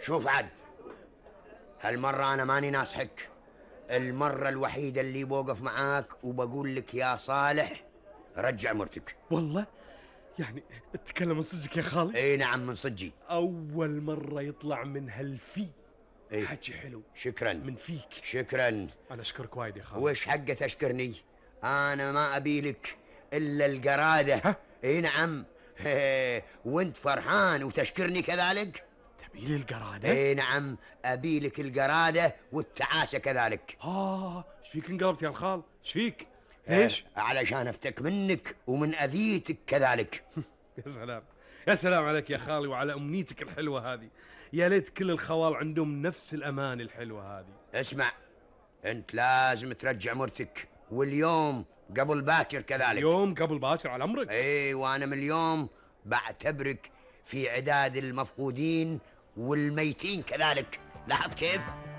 شوف عاد، هالمرة أنا ماني ناصحك. المرة الوحيدة اللي بوقف معاك وبقول لك يا صالح رجع مرتك. والله يعني تتكلم من صدقك يا خالي؟ اي نعم من صدقي. أول مرة يطلع من هالفي إيه؟ حكي حلو شكرا من فيك. شكرا. أنا أشكرك وايد يا خالي. وش حقه تشكرني؟ أنا ما أبيلك إلا القرادة. ها؟ اي نعم. وانت فرحان وتشكرني كذلك؟ تبيلي القرادة؟ اي نعم، أبيلك القرادة والتعاسة كذلك. ايش فيك انقلبت يا الخال؟ ايش فيك؟ ليش؟ علشان افتك منك ومن أذيتك كذلك. يا سلام، يا سلام عليك يا خالي وعلى أمنيتك الحلوة هذه. يا ليت كل الخوال عندهم نفس الأمان الحلوة هذه. اسمع، انت لازم ترجع مرتك، واليوم قبل باكر كذلك. يوم قبل باكر على أمرك. اي، وانا من اليوم بعتبرك في عداد المفقودين والميتين كذلك. لاحظ كيف؟